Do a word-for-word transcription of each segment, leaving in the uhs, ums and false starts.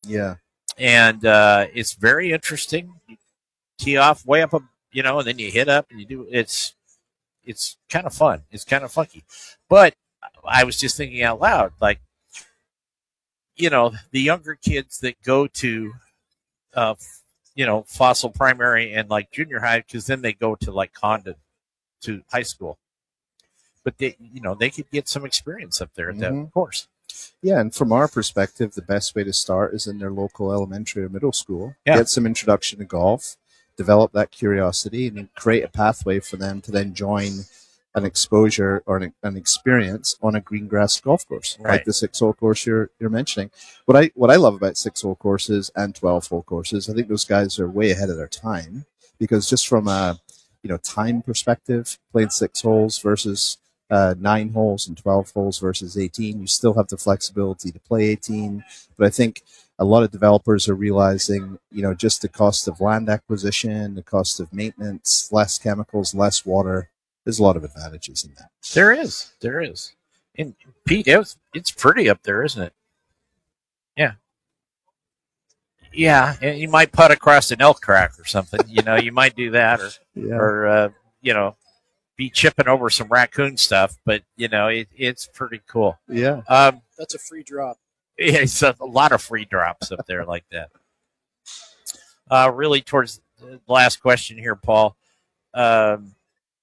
Yeah. And uh, it's very interesting. You tee off way up, a, you know, and then you hit up and you do. It's it's kind of fun. It's kind of funky. But I was just thinking out loud, like, you know, the younger kids that go to, uh, you know, Fossil Primary and like junior high, because then they go to like Condon to high school. But they, you know, they could get some experience up there at Mm-hmm. that course. Yeah, and from our perspective, the best way to start is in their local elementary or middle school. Yeah. Get some introduction to golf, develop that curiosity, and then create a pathway for them to then join an exposure or an, an experience on a green grass golf course, Right. like the six-hole course you're you're mentioning. What I what I love about six-hole courses and twelve-hole courses, I think those guys are way ahead of their time, because just from a you know time perspective, playing six holes versus Uh, nine holes and twelve holes versus eighteen. You still have the flexibility to play eighteen. But I think a lot of developers are realizing, you know, just the cost of land acquisition, the cost of maintenance, less chemicals, less water. There's a lot of advantages in that. There is. There is. And Pete, it's, it's pretty up there, isn't it? Yeah. Yeah. And you might putt across an elk track or something. You know, you might do that or, Yeah. or uh, you know, be chipping over some raccoon stuff, but you know it, it's pretty cool. Yeah, um, that's a free drop. Yeah, it's a, a lot of free drops up there like that. Uh, really, towards the last question here, Paul. Um,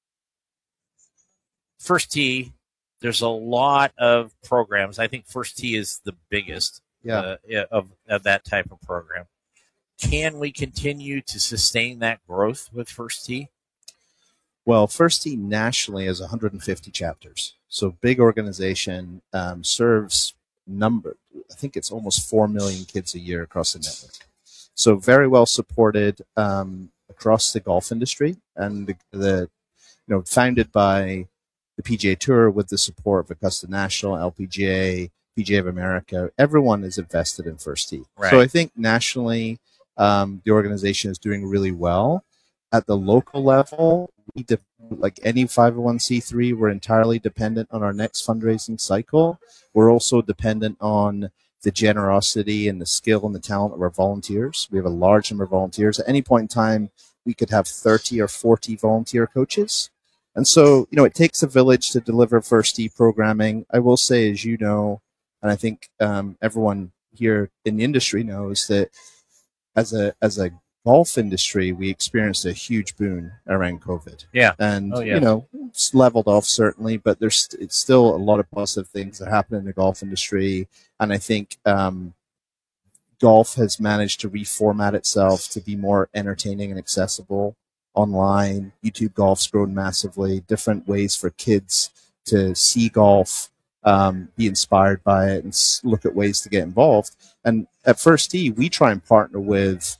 First Tee, there's a lot of programs. I think First Tee is the biggest yeah. uh, of, of that type of program. Can we continue to sustain that growth with First Tee? Well, First Tee nationally has one hundred fifty chapters. So big organization, um, serves number, I think it's almost four million kids a year across the network. So very well supported um, across the golf industry, and the, the you know founded by the P G A Tour with the support of Augusta National, L P G A, P G A of America. Everyone is invested in First Tee. Right. So I think nationally um, the organization is doing really well. At the local level, we de- like any five oh one c three, we're entirely dependent on our next fundraising cycle. We're also dependent on the generosity and the skill and the talent of our volunteers. We have a large number of volunteers. At any point in time, we could have thirty or forty volunteer coaches. And so, you know, it takes a village to deliver First Tee programming. I will say, as you know, and I think um, everyone here in the industry knows, that as a as a golf industry, we experienced a huge boon around COVID. Yeah. And, oh, yeah. you know, it's leveled off certainly, but there's it's still a lot of positive things that happen in the golf industry. And I think um, golf has managed to reformat itself to be more entertaining and accessible online. YouTube golf's grown massively, different ways for kids to see golf, um, be inspired by it, and look at ways to get involved. And at First Tee, we try and partner with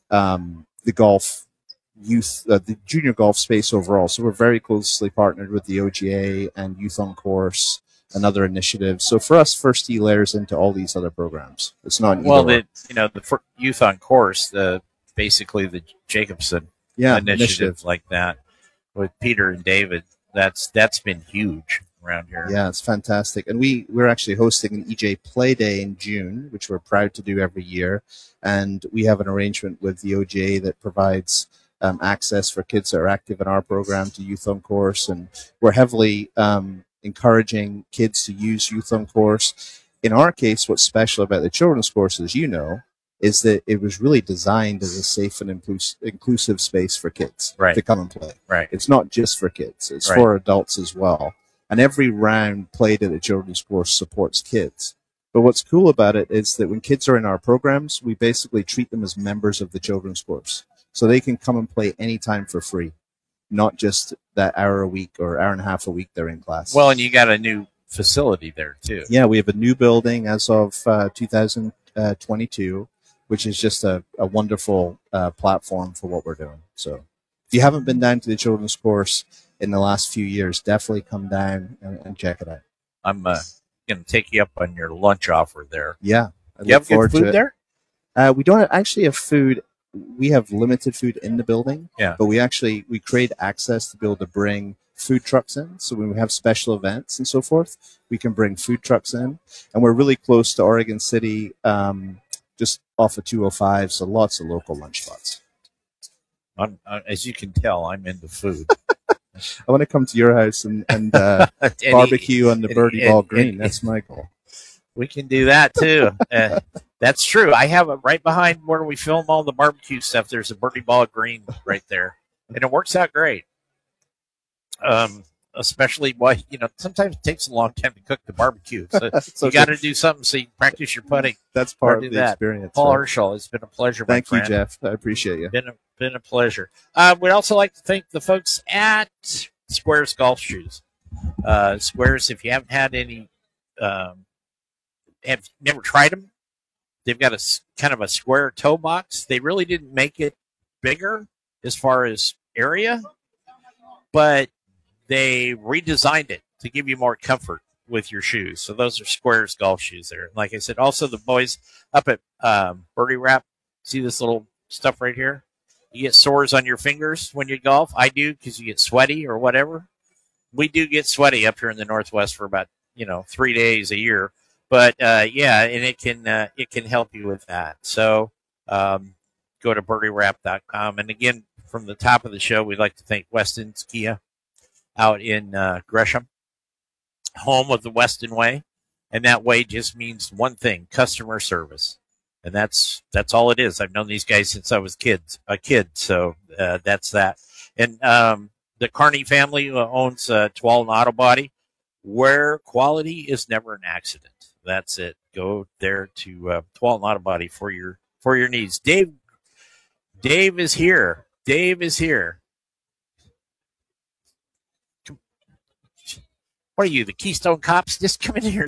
Um, the golf youth, uh, the junior golf space overall. So we're very closely partnered with the O G A and Youth on Course and other initiatives. So for us, First Tee layers into all these other programs. It's not well, the you know the Youth on Course, the basically the Jacobson yeah, initiative, initiative like that with Peter and David. That's that's been huge around here. Yeah, it's fantastic. And we, we're actually hosting an E J Play Day in June, which we're proud to do every year. And we have an arrangement with the O G A that provides um, access for kids that are active in our program to Youth on Course. And we're heavily um, encouraging kids to use Youth on Course. In our case, what's special about the children's course, as you know, is that it was really designed as a safe and inclus- inclusive space for kids right. to come and play. Right. It's not just for kids. It's right. for adults as well. And every round played at the children's course supports kids. But what's cool about it is that when kids are in our programs, we basically treat them as members of the children's course. So they can come and play anytime for free, not just that hour a week or hour and a half a week they're in class. Well, and you got a new facility there, too. Yeah, we have a new building as of uh, two thousand twenty-two, which is just a, a wonderful uh, platform for what we're doing. So if you haven't been down to the children's course in the last few years, definitely come down and, and check it out. I'm uh, going to take you up on your lunch offer there. Yeah. I you have good food there? Uh, we don't actually have food. We have limited food in the building. Yeah. But we actually, we create access to be able to bring food trucks in. So when we have special events and so forth, we can bring food trucks in. And we're really close to Oregon City um, just off of two oh five. So lots of local lunch spots. I'm, uh, as you can tell, I'm into food. I want to come to your house and, and uh, and barbecue he, on the and, Birdie and, Ball and, Green. and, That's my goal. We can do that too. uh, that's true. I have it right behind where we film all the barbecue stuff. There's a Birdie Ball Green right there, and it works out great. Um, especially why you know sometimes it takes a long time to cook the barbecue. So you got to do something so you practice your putting. That's part of the that. experience. Paul right? Herschel, it's been a pleasure. Thank my you, friend. Jeff. I appreciate you. Been a, been a pleasure. Uh, we'd also like to thank the folks at Squares Golf Shoes. Uh, Squares, if you haven't had any, um, have never tried them, they've got a kind of a square toe box. They really didn't make it bigger as far as area, but they redesigned it to give you more comfort with your shoes. So those are Squares golf shoes there. Like I said, also the boys up at um, Birdie Wrap, see this little stuff right here? You get sores on your fingers when you golf. I do because you get sweaty or whatever. We do get sweaty up here in the Northwest for about, you know, three days a year. But, uh, yeah, and it can uh, it can help you with that. So um, go to birdie wrap dot com. And, again, from the top of the show, we'd like to thank Weston's Kia out in uh, Gresham, home of the Weston Way. And that way just means one thing, customer service. And that's that's all it is. I've known these guys since I was kids, a kid, so uh, that's that. And um, the Carney family owns uh, Tualatin Auto Body, where quality is never an accident. That's it. Go there to uh, Tualatin Auto Body for your for your needs. Dave, Dave is here. Dave is here. What are you, the Keystone Cops? Just come in here.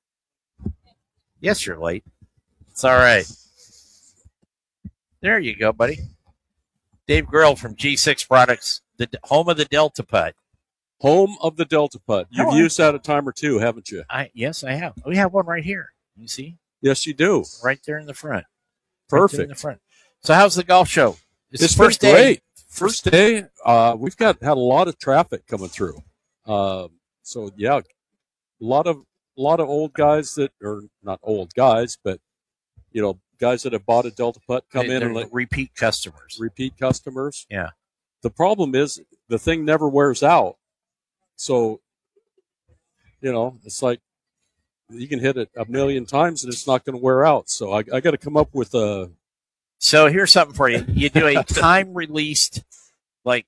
Yes, you're late. It's all right. There you go, buddy. Dave Grill from G six Products, the home of the Delta Putt. Home of the Delta Putt. You've oh, used that a time or two, haven't you? I Yes, I have. We have one right here. You see? Yes, you do. Right there in the front. Perfect. Right in the front. So how's the golf show? It's, it's first day. Great. First day. Uh, we've got had a lot of traffic coming through. Uh, so yeah, a lot of a lot of old guys that are not old guys, but you know, guys that have bought a Delta Putt come they, in and like repeat customers. Repeat customers. Yeah. The problem is the thing never wears out. So, you know, it's like you can hit it a million times and it's not going to wear out. So I, I got to come up with a. So here's something for you. You do a time released like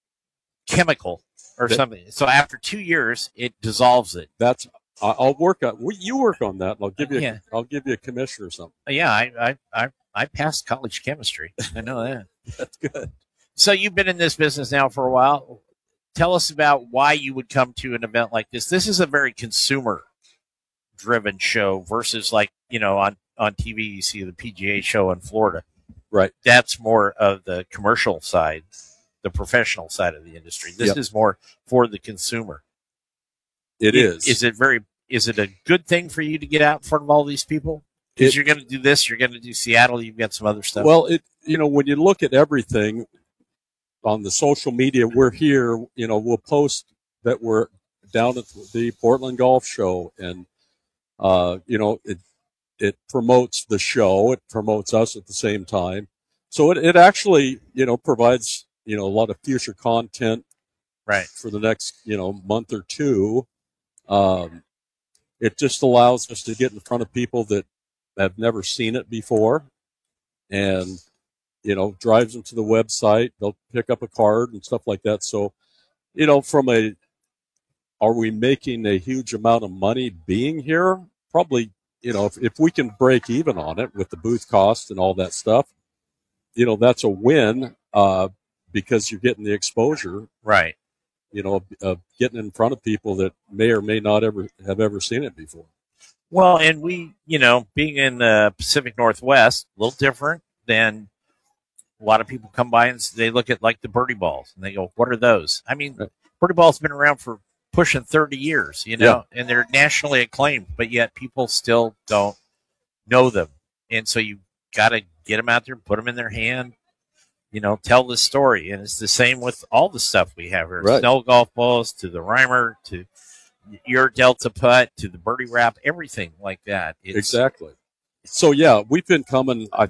chemical or that, something. So after two years, it dissolves it. That's. I'll work on. You work on that, and I'll give you. Yeah. I'll give you a commission or something. Yeah, I, I, I, I passed college chemistry. I know that. That's good. So you've been in this business now for a while. Tell us about why you would come to an event like this. This is a very consumer-driven show versus, like, you know, on on T V you see the P G A show in Florida. Right. That's more of the commercial side, the professional side of the industry. This yep. is more for the consumer. It it, is. Is it very? Is it a good thing for you to get out in front of all these people? Because you're going to do this, you're going to do Seattle, you've got some other stuff. Well, it you know, when you look at everything on the social media, we're here. You know, we'll post that we're down at the Portland Golf Show, and uh, you know, it it promotes the show. It promotes us at the same time. So it it actually you know provides you know a lot of future content, right, for the next you know month or two. Um, it just allows us to get in front of people that have never seen it before, and you know drives them to the website. They'll pick up a card and stuff like that. So, you know, from a, are we making a huge amount of money being here? Probably, you know, if, if we can break even on it with the booth cost and all that stuff, you know, that's a win, uh, because you're getting the exposure, right? You know, uh, getting in front of people that may or may not ever have ever seen it before. Well, and we, you know, being in the Pacific Northwest, a little different than a lot of people come by and they look at like the birdie balls and they go, what are those? I mean, right. Birdie balls been around for pushing thirty years, you know, yeah. and they're nationally acclaimed, but yet people still don't know them. And so you got to get them out there, put them in their hand, you know, tell the story. And it's the same with all the stuff we have here. Right. Snell golf balls to the Reimer to your Delta Putt to the Birdie Wrap, everything like that. It's, exactly. so yeah, we've been coming. I